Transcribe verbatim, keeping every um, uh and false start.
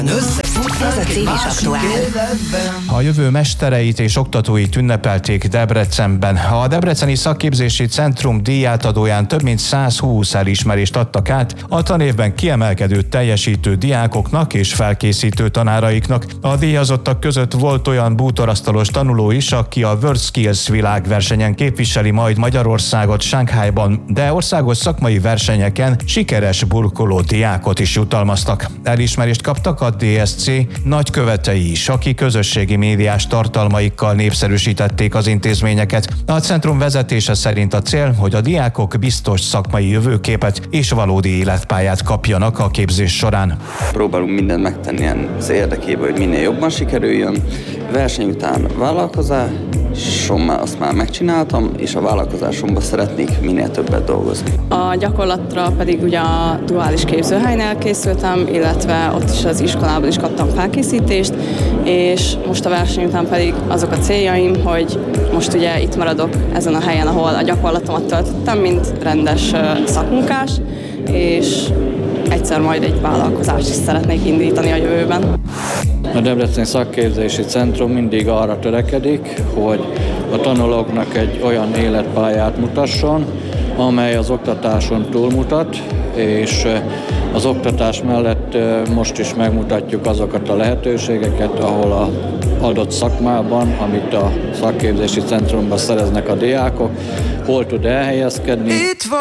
Ez a cég is aktuál. A jövő mestereit és oktatóit ünnepelték Debrecenben. A Debreceni Szakképzési Centrum díjátadóján több mint száz húsz elismerést adtak át a tanévben kiemelkedő teljesítő diákoknak és felkészítő tanáraiknak. A díjazottak között volt olyan bútorasztalos tanuló is, aki a WorldSkills világversenyen képviseli majd Magyarországot Sánkhájban, de országos szakmai versenyeken sikeres burkoló diákot is jutalmaztak. Elismerést kaptak a dé es cé nagykövetei is, akik közösségi médiás tartalmaikkal népszerűsítették az intézményeket. A centrum vezetése szerint a cél, hogy a diákok biztos szakmai jövőképet és valódi életpályát kapjanak a képzés során. Próbálunk mindent megtenni az érdekében, hogy minél jobban sikerüljön. Verseny után vállalkozásom, azt már megcsináltam, és a vállalkozásomban szeretnék minél többet dolgozni. A gyakorlatra pedig ugye a duális képzőhelyen készültem, illetve ott is az iskolában is kaptam felkészítést, és most a verseny után pedig azok a céljaim, hogy most ugye itt maradok ezen a helyen, ahol a gyakorlatomat töltöttem, mint rendes szakmunkás, és egyszer majd egy vállalkozást is szeretnék indítani a jövőben. A Debreceni Szakképzési Centrum mindig arra törekedik, hogy a tanulóknak egy olyan életpályát mutasson, amely az oktatáson túlmutat, és az oktatás mellett most is megmutatjuk azokat a lehetőségeket, ahol az adott szakmában, amit a szakképzési centrumban szereznek a diákok, hol tud elhelyezkedni.